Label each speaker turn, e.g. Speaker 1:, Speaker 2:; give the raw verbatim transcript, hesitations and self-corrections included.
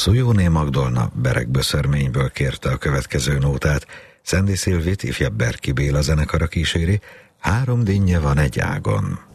Speaker 1: Szujóné Magdolna Berekböszörményből kérte a következő nótát, Szendi Szilvit ifjabb Berki Béla zenekara kíséri, Három dinnye van egy ágon.